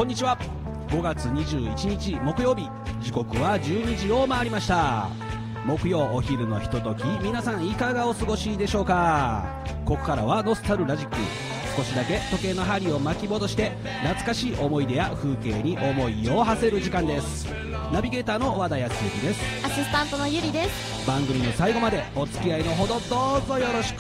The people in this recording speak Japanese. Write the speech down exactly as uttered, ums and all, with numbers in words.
こんにちは。ごがつにじゅういちにち木曜日、時刻はじゅうにじを回りました。木曜お昼のひととき、皆さんいかがお過ごしでしょうか。ここからはノスタルラジック、少しだけ時計の針を巻き戻して懐かしい思い出や風景に思いを馳せる時間です。ナビゲーターの和田康之です。 アシスタントのゆりです。 番組の最後までお付き合いのほどどうぞよろしく。